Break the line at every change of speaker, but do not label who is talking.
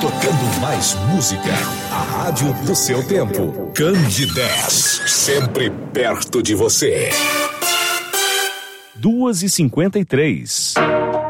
Tocando mais música. A rádio do seu tempo. Candidez. Sempre perto de você.
2h53.